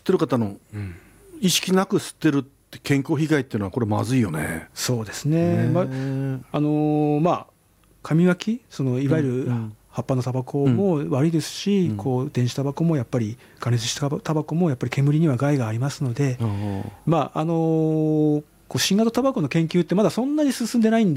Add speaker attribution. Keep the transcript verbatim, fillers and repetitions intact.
Speaker 1: ってる方の意識なく吸ってるって健康被害っていうのはこれまずいよね。
Speaker 2: そうですね、まああのー、まあ紙巻き、そのいわゆる葉っぱのタバコも悪いですし、うん、こう電子タバコもやっぱり加熱したタバコもやっぱり煙には害がありますので、まああのー、こう新型タバコの研究ってまだそんなに進んでないん